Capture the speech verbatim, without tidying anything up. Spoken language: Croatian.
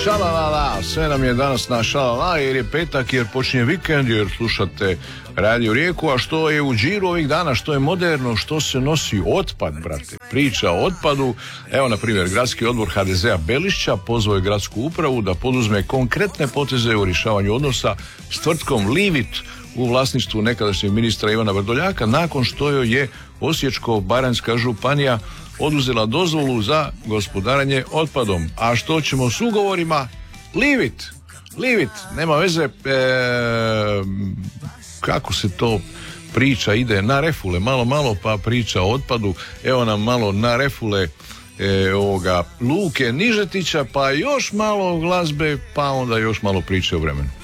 šalala, sve nam je danas na šalala jer je petak, jer počinje vikend, jer slušate Radio Rijeku, a što je u džiru ovih dana, što je moderno, što se nosi otpad, brate, priča o otpadu. Evo, na primjer, gradski odbor ha de zea Belišća pozvao je gradsku upravu da poduzme konkretne poteze u rješavanju odnosa s tvrtkom Livit u vlasništvu nekadašnjeg ministra Ivana Vrdoljaka, nakon što joj je Osječko-baranjska županija oduzela dozvolu za gospodarenje otpadom. A što ćemo s ugovorima? Livit, Livit, nema veze, e, kako se to priča ide na refule, malo malo pa priča o otpadu, evo nam malo na refule e, ovoga Luke Nižetića, pa još malo glazbe, pa onda još malo priče o vremenu.